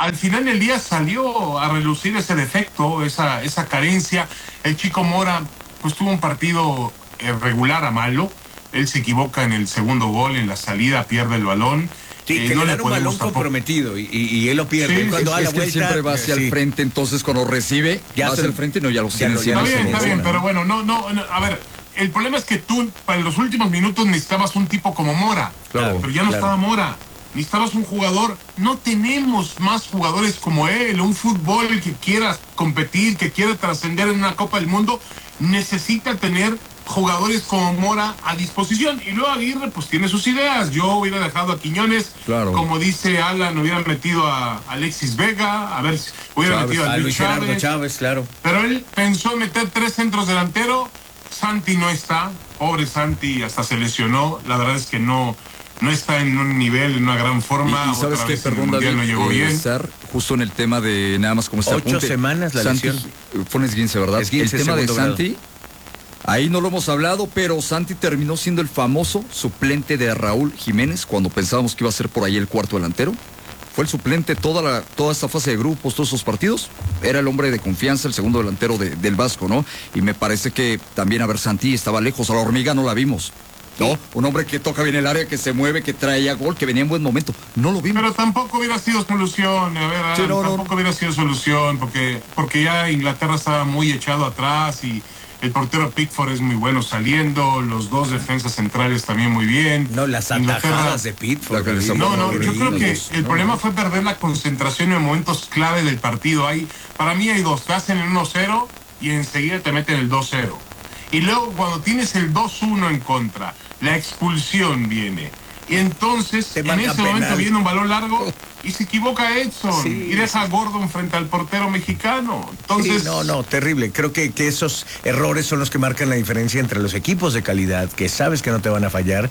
al final del día salió a relucir ese defecto, esa carencia. El Chico Mora pues tuvo un partido regular a malo. Él se equivoca en el segundo gol, en la salida pierde el balón. Sí, que no le le dan un balón tampoco comprometido y él lo pierde. Sí, cuando da la Es que vuelta, siempre va hacia el frente, entonces cuando recibe, Ya va hacia el frente y no, ya lo tiene Está bien, pero bueno, a ver, el problema es que tú, para los últimos minutos, necesitabas un tipo como Mora, Claro, pero ya no claro. estaba Mora. Necesitabas un jugador, no tenemos más jugadores como él, un fútbol que quiera competir, que quiera trascender en una Copa del Mundo, necesita tener jugadores como Mora a disposición. Y luego Aguirre pues tiene sus ideas. Yo hubiera dejado a Quiñones, Claro. como dice Alan, hubiera metido a Alexis Vega, a ver si hubiera Chávez, metido a A Luis Luis Gerardo Chávez. Chávez, claro. Pero él pensó en meter 3 centros delanteros. Santi no está, pobre Santi, hasta se lesionó. La verdad es que no está en un nivel, en una gran forma. Y sabes Otra que, vez en el perdón, Mundial David, no llegó bien. estar justo en el tema de nada más como está 8 semanas la Santi, lesión. fue un esguince, ¿verdad? Esguince, el tema de segundo grado. Santi, ahí no lo hemos hablado, pero Santi terminó siendo el famoso suplente de Raúl Jiménez cuando pensábamos que iba a ser por ahí el cuarto delantero. Fue el suplente toda esta fase de grupos, todos esos partidos. Era el hombre de confianza, el segundo delantero del Vasco, ¿no? Y me parece que también, a ver, Santi estaba lejos. A la hormiga no la vimos, ¿no? Un hombre que toca bien el área, que se mueve, que traía gol, que venía en buen momento. No lo vimos. Pero tampoco hubiera sido solución, a ver, Sí, no, tampoco hubiera sido solución, porque ya Inglaterra estaba muy echado atrás y el portero Pickford es muy bueno saliendo, los dos defensas centrales también muy bien. No, las Inglaterra- atajadas de Pickford. La que les No, yo creo que Los- el problema fue perder la concentración en momentos clave del partido. Para mí hay dos, te hacen el 1-0 y enseguida te meten el 2-0. Y luego cuando tienes el 2-1 en contra, la expulsión viene. Y entonces Te en marca ese penal. momento viene un balón largo y se equivoca Edson Sí. y deja a Gordon frente al portero mexicano. Entonces, Sí, no, terrible. Creo que esos errores son los que marcan la diferencia entre los equipos de calidad, que sabes que no te van a fallar,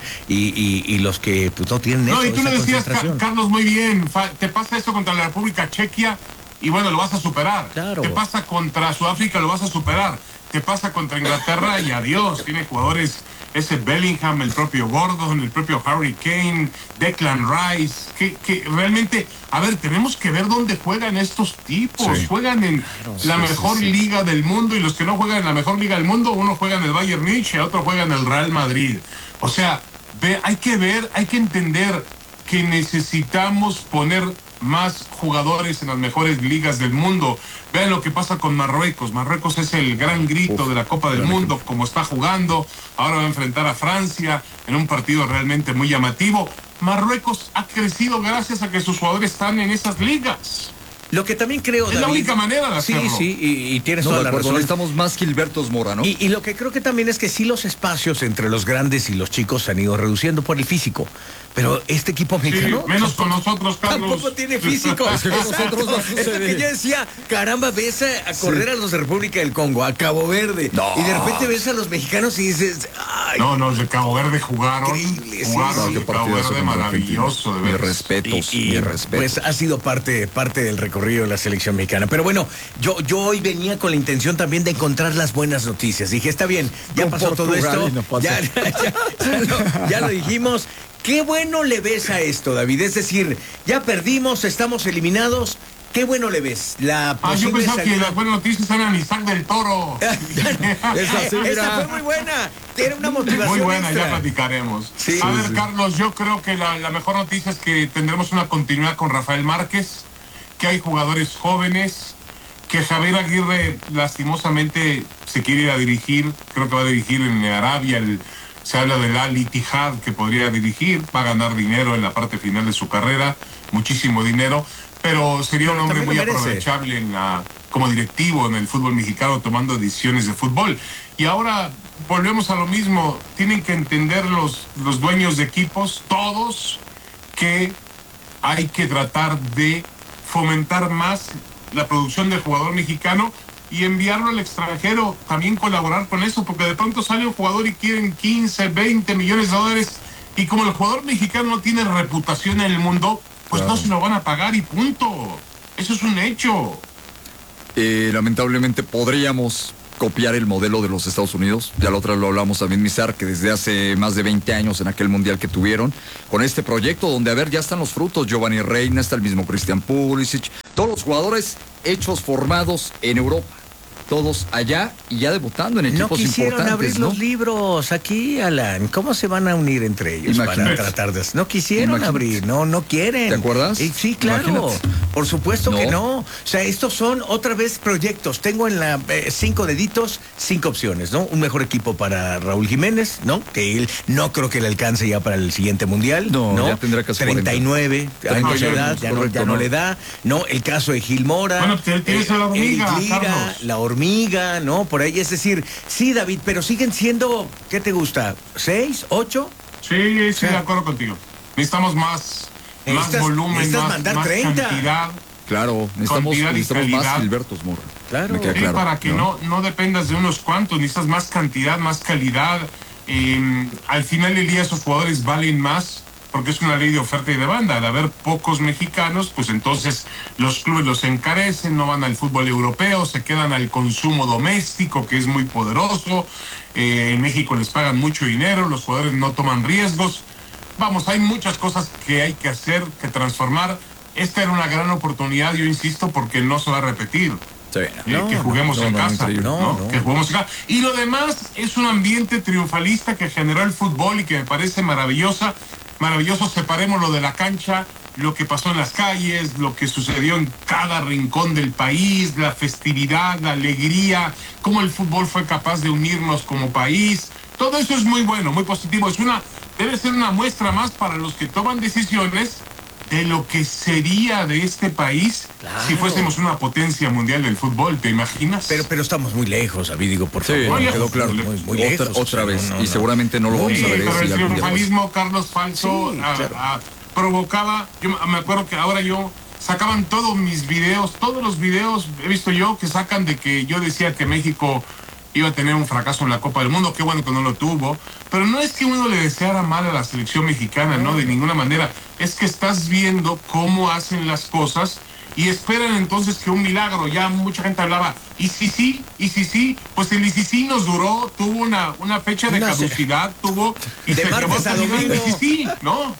y los que pues, no tienen No, eso, y tú esa le decías, concentración. Carlos, muy bien, te pasa eso contra la República Chequia y bueno, lo vas a superar. Claro. Te pasa contra Sudáfrica, lo vas a superar. Te pasa contra Inglaterra y adiós. Tiene jugadores, ese Bellingham, el propio Gordon, el propio Harry Kane, Declan Rice, que realmente, a ver, tenemos que ver dónde juegan estos tipos. Sí. Juegan en la mejor sí. liga del mundo y los que no juegan en la mejor liga del mundo, uno juega en el Bayern Múnich y otro juega en el Real Madrid. O sea, hay que entender que necesitamos poner más jugadores en las mejores ligas del mundo. Vean lo que pasa con Marruecos. Marruecos es el gran grito de la Copa del Mundo, como está jugando. Ahora va a enfrentar a Francia en un partido realmente muy llamativo. Marruecos ha crecido gracias a que sus jugadores están en esas ligas. Lo que también creo, Es la David, única manera de hacerlo. Sí, y tienes No, toda de la acuerdo, razón. necesitamos más Gilbertos Mora, ¿no? Y lo que creo que también es que sí los espacios entre los grandes y los chicos se han ido reduciendo por el físico. Pero este equipo Sí, mexicano menos con nosotros, Carlos. tampoco tiene físico. Es que con nosotros no Es lo sucede. que yo decía, caramba, ves a correr a los de República del Congo, a Cabo Verde, No. y de repente ves a los mexicanos y dices, ay, No, los de Cabo Verde jugaron. Increíble, sí, Jugaron sí. de Cabo Verde maravilloso, de Mis veras. respetos, y, mis respetos. pues ha sido parte del recorrido de la selección mexicana. Pero bueno, yo hoy venía con la intención también de encontrar las buenas noticias. Dije, está bien, ya Con pasó todo Portugal esto, y no pasa. ya lo dijimos. ¿Qué bueno le ves a esto, David? Es decir, ya perdimos, estamos eliminados. ¿Qué bueno le ves? La Yo posible pensaba que salida- las buenas noticias eran Isaac del Toro. Esa sí, Esa mira. fue muy buena. Era una motivación Muy buena, extra. ya platicaremos. Sí. A ver, sí. Carlos, yo creo que la mejor noticia es que tendremos una continuidad con Rafael Márquez, que hay jugadores jóvenes, que Javier Aguirre lastimosamente se quiere ir a dirigir, creo que va a dirigir en Arabia, se habla del Al Ittihad que podría dirigir, va a ganar dinero en la parte final de su carrera, muchísimo dinero, pero sería un hombre también muy lo merece. aprovechable como directivo en el fútbol mexicano tomando decisiones de fútbol. Y ahora volvemos a lo mismo, tienen que entender los dueños de equipos, todos, que hay que tratar de fomentar más la producción del jugador mexicano y enviarlo al extranjero, también colaborar con eso, porque de pronto sale un jugador y quieren 15, 20 millones de dólares, y como el jugador mexicano no tiene reputación en el mundo, pues Claro. no se lo van a pagar y punto. Eso es un hecho. Lamentablemente podríamos copiar el modelo de los Estados Unidos. Ya la otra lo hablamos también, Mizar, que desde hace más de 20 años en aquel mundial que tuvieron, con este proyecto donde, a ver, ya están los frutos. Giovanni Reina, está el mismo Christian Pulisic, todos los jugadores hechos, formados en Europa. Todos allá y ya debutando en equipos importantes. No quisieron abrir los libros aquí, Alan. ¿Cómo se van a unir entre ellos para tratar de...? No quisieron abrir, no quieren. ¿Te acuerdas? Sí, claro. Imagínate. Por supuesto que no. O sea, estos son otra vez proyectos. Tengo en la 5 deditos, 5 opciones, ¿no? Un mejor equipo para Raúl Jiménez, ¿no? Que él no creo que le alcance ya para el siguiente mundial. No, ya tendrá que hacer 39 años de edad, ya no le da. No, el caso de Gil Mora. Bueno, tienes a la hormiga, la hormiga, ¿no? Por ahí, es decir, sí, David, pero siguen siendo, ¿qué te gusta? ¿6, 8? Sí, de acuerdo contigo. Necesitamos más volumen, más 30. Cantidad. Claro, necesitamos más Gilbertos, Morra. Claro. Claro. Para que no dependas de unos cuantos, necesitas más cantidad, más calidad. Al final del día esos jugadores valen más, porque es una ley de oferta y demanda. Al haber pocos mexicanos, pues entonces los clubes los encarecen, no van al fútbol europeo, se quedan al consumo doméstico, que es muy poderoso. En México les pagan mucho dinero, los jugadores no toman riesgos. Vamos, hay muchas cosas que hay que hacer, que transformar. Esta era una gran oportunidad, yo insisto, porque no se va a repetir. Sí. Que juguemos en casa, que juguemos en casa. Y lo demás es un ambiente triunfalista que generó el fútbol y que me parece maravilloso. Separemos lo de la cancha, lo que pasó en las calles, lo que sucedió en cada rincón del país, la festividad, la alegría, cómo el fútbol fue capaz de unirnos como país. Todo eso es muy bueno, muy positivo. Debe ser una muestra más para los que toman decisiones de lo que sería de este país si fuésemos una potencia mundial del fútbol, ¿te imaginas? Pero estamos muy lejos, David, digo, por favor. Sí, quedó claro. Muy lejos. Otra vez, y seguramente no lo vamos a ver. Pero el triunfalismo, Carlos Falso, provocaba, yo me acuerdo que ahora sacaban todos los videos, he visto yo, que sacan de que yo decía que México iba a tener un fracaso en la Copa del Mundo, qué bueno que no lo tuvo, pero no es que uno le deseara mal a la selección mexicana, no, de ninguna manera, es que estás viendo cómo hacen las cosas y esperan entonces que un milagro. Ya mucha gente hablaba, y si sí, pues el sí nos duró, tuvo una fecha de caducidad, y de se martes a domingo, ¿no?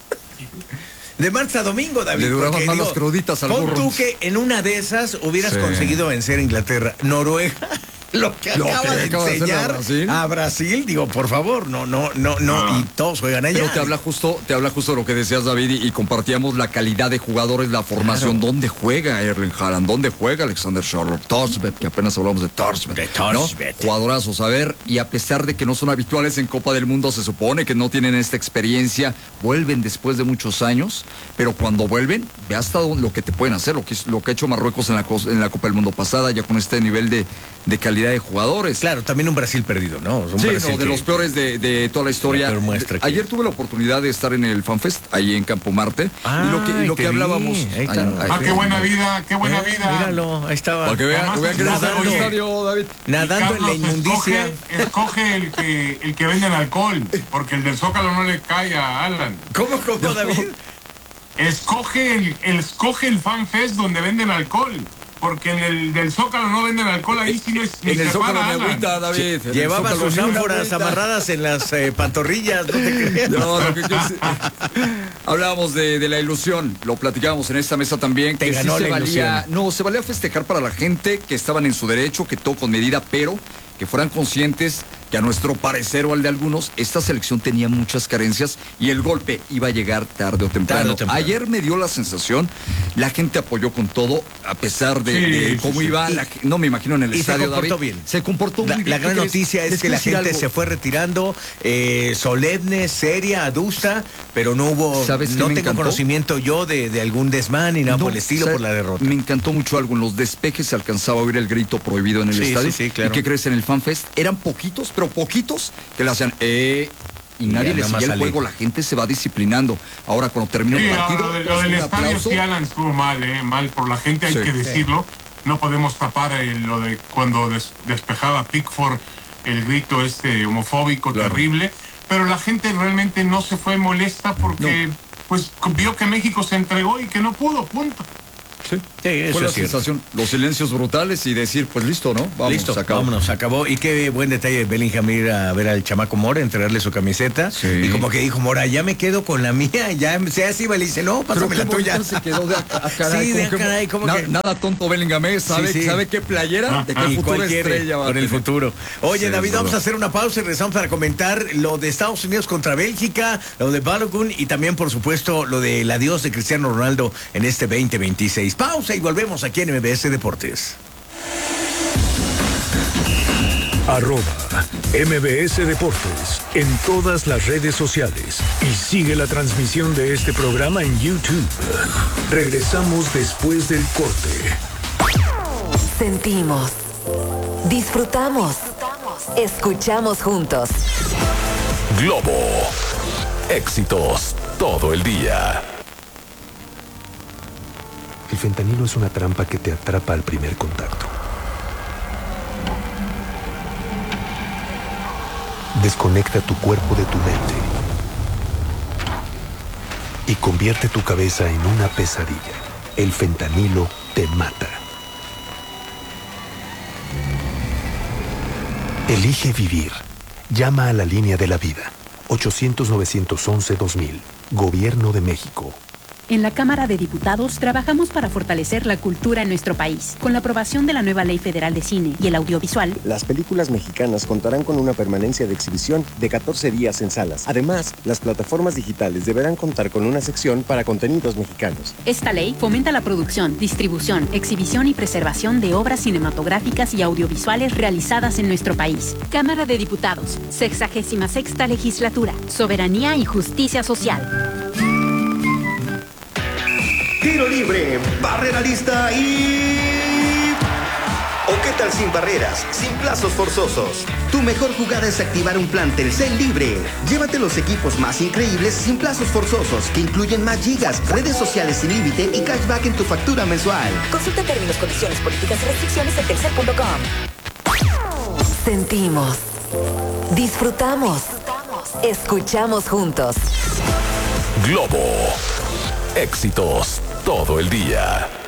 De martes a domingo, David. Le duraban más las cruditas al burro. Pon tú que en una de esas hubieras conseguido vencer a Inglaterra, Noruega. Lo que acaba de enseñar a Brasil, digo, por favor, no, y todos juegan allá. Pero te habla justo de lo que decías, David, y compartíamos la calidad de jugadores, la formación, dónde juega Erling Haaland, dónde juega Alexander Charlotte, Thorstvedt, que apenas hablamos de Thorstvedt, ¿no? Jugadorazos, a ver, y a pesar de que no son habituales en Copa del Mundo, se supone que no tienen esta experiencia, vuelven después de muchos años, pero cuando vuelven, ve hasta lo que te pueden hacer, lo que ha hecho Marruecos en la Copa del Mundo pasada, ya con este nivel de calidad de jugadores. Claro, también un Brasil perdido, ¿no? De los peores de toda la historia. Ayer tuve la oportunidad de estar en el FanFest, ahí en Campo Marte, y lo que hablábamos. Qué buena vida. Míralo, ahí estaba. Para que vean que no está en el estadio, David. Nadando en la inmundicia. Escoge el que vende el alcohol, porque el del Zócalo no le cae a Alan. ¿Cómo, David? Escoge el FanFest donde venden alcohol. Porque en el del Zócalo no venden alcohol, ahí sí no es. En el Zócalo me agüita, David. Llevaba sus ánforas amarradas en las pantorrillas, no te creas. No, hablábamos de la ilusión, lo platicábamos en esta mesa también. Te ganó la ilusión. Se valía festejar para la gente que estaban en su derecho, que todo con medida, pero que fueran conscientes que a nuestro parecer o al de algunos, esta selección tenía muchas carencias y el golpe iba a llegar tarde o temprano. Ayer me dio la sensación, la gente apoyó con todo, a pesar de cómo iba, no me imagino en el estadio, David. Se comportó muy bien. La gran noticia es que la gente se fue retirando, solemne, seria, adusta, pero no hubo, no tengo conocimiento yo de algún desmán ni nada por el estilo por la derrota. Me encantó mucho algo, en los despejes se alcanzaba a oír el grito prohibido en el estadio. Sí, claro. ¿Y qué crees? En el FanFest eran poquitos, pero poquitos que le hacían y nadie le sigue el juego, la gente se va disciplinando. Ahora cuando termina el partido, lo del estadio sí, Alan, estuvo mal por la gente, hay que decirlo. No podemos tapar lo de cuando despejaba Pickford, el grito homofóbico, terrible, pero la gente realmente no se fue molesta porque pues vio que México se entregó y que no pudo, punto. Sí, Sí, eso Fue la es cierto. sensación, los silencios brutales y decir, pues listo, ¿no? Vamos, Listo, se acabó. vámonos, se acabó. Y qué buen detalle de Bellingham ir a ver al chamaco Mora, entregarle su camiseta. Sí. Y como que dijo, Mora, ya me quedo con la mía, ya se así va, le dice, no, Pero pásame qué la tuya. bonito se quedó de caray. Sí, como de que- caray, como que... Nada tonto Bellingham, sabe, Sí. sabe qué playera, de qué ¿Y futura cuál quiere? estrella va a Con el tener. futuro. Oye, Sí, David, seguro. vamos a hacer una pausa y regresamos para comentar lo de Estados Unidos contra Bélgica, lo de Balogun y también, por supuesto, lo del adiós de Cristiano Ronaldo en este 2026. Pausa y volvemos aquí en MBS Deportes. @MBS Deportes en todas las redes sociales y sigue la transmisión de este programa en YouTube. Regresamos después del corte. Sentimos, disfrutamos, escuchamos juntos. Globo. Éxitos todo el día. El fentanilo es una trampa que te atrapa al primer contacto. Desconecta tu cuerpo de tu mente y convierte tu cabeza en una pesadilla. El fentanilo te mata. Elige vivir. Llama a la línea de la vida. 800-911-2000. Gobierno de México. En la Cámara de Diputados trabajamos para fortalecer la cultura en nuestro país. Con la aprobación de la nueva Ley Federal de Cine y el Audiovisual, Las películas mexicanas contarán con una permanencia de exhibición de 14 días en salas. Además, las plataformas digitales deberán contar con una sección para contenidos mexicanos. esta ley fomenta la producción, distribución, exhibición y preservación de obras cinematográficas y audiovisuales realizadas en nuestro país. Cámara de Diputados, 66ª Legislatura, Soberanía y Justicia Social. Tiro libre, barrera lista y... ¿O qué tal sin barreras, sin plazos forzosos? Tu mejor jugada es activar un plan Telcel libre. Llévate los equipos más increíbles sin plazos forzosos, que incluyen más gigas, redes sociales sin límite y cashback en tu factura mensual. Consulta términos, condiciones, políticas y restricciones en telcel.com. Sentimos, disfrutamos, escuchamos juntos. Globo. Éxitos todo el día.